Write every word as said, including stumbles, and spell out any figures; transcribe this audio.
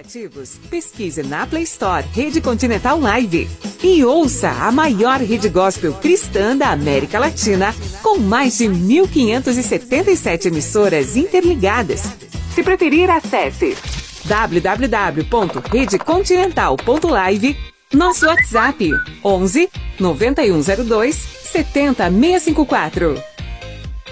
aplicativos, pesquise na Play Store Rede Continental Live e ouça a maior rede gospel cristã da América Latina, com mais de mil quinhentas e setenta e sete emissoras interligadas. Se preferir, acesse w w w ponto rede continental ponto live, nosso WhatsApp onze, noventa e um zero dois, setenta, seiscentos e cinquenta e quatro.